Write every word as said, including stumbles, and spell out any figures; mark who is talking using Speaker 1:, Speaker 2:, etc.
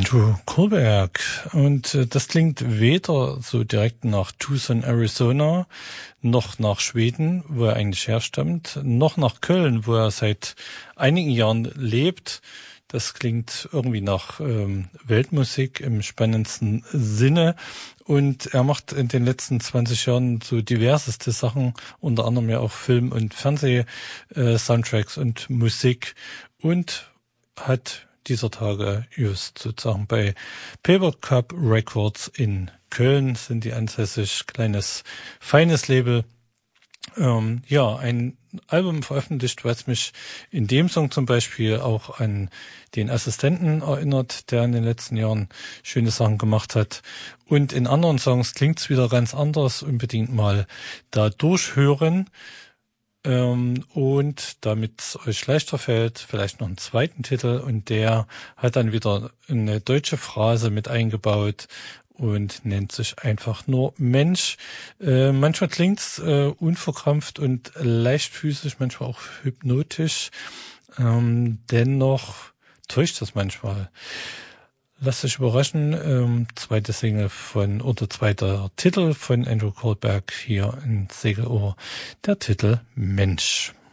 Speaker 1: Andrew Kohlberg. Und äh, das klingt weder so direkt nach Tucson, Arizona, noch nach Schweden, wo er eigentlich herstammt, noch nach Köln, wo er seit einigen Jahren lebt. Das klingt irgendwie nach ähm, Weltmusik im spannendsten Sinne. Und er macht in den letzten zwanzig Jahren so diverseste Sachen, unter anderem ja auch Film- und Fernseh-Soundtracks und Musik, und hat dieser Tage just sozusagen bei Paper Cup Records in Köln, sind die ansässig, kleines, feines Label, ähm, ja, ein Album veröffentlicht, was mich in dem Song zum Beispiel auch an den Assistenten erinnert, der in den letzten Jahren schöne Sachen gemacht hat. Und in anderen Songs klingt's wieder ganz anders, unbedingt mal da durchhören. Ähm, und damit es euch leichter fällt, vielleicht noch einen zweiten Titel, und der hat dann wieder eine deutsche Phrase mit eingebaut und nennt sich einfach nur Mensch. Äh, manchmal klingt's äh, unverkrampft und leichtfüßig, manchmal auch hypnotisch. Ähm, dennoch täuscht das manchmal. Lasst euch überraschen. Ähm, zweite Single von, oder zweiter Titel von Andrew Kohlberg hier in Segelohr. Der Titel Mensch.